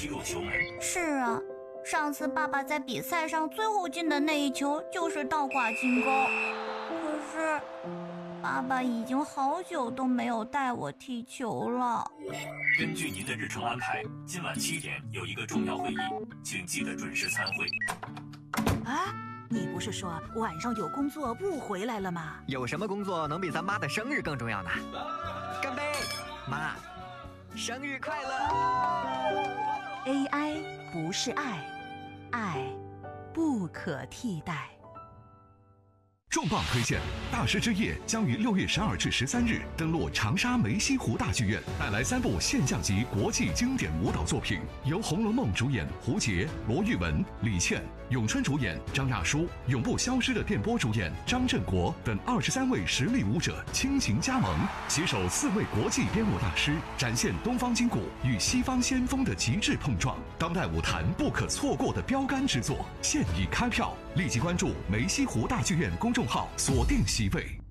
踢入球门。 是啊，上次爸爸在比赛上最后进的那一球就是倒挂金钩。可是爸爸已经好久都没有带我踢球了。 根据您的日程安排，今晚7点有一个重要会议，请记得准时参会。 啊，你不是说晚上有工作不回来了吗？ 有什么工作能比咱妈的生日更重要呢？干杯，妈，生日快乐 ！AI 不是爱，爱不可替代。 重磅推荐，大师之夜将于6月12至13日登陆长沙梅溪湖大剧院，带来3部现象级国际经典舞蹈作品，由《红楼梦》主演胡洁、罗玉雯、李倩，咏春主演张亚舒，永不消失的电波主演张振国等23位实力舞者倾情加盟，携手4位国际编舞大师，展现东方筋骨与西方先锋的极致碰撞，当代舞坛不可错过的标杆之作，现已开票，立即关注梅溪湖大剧院公众号，锁定席位。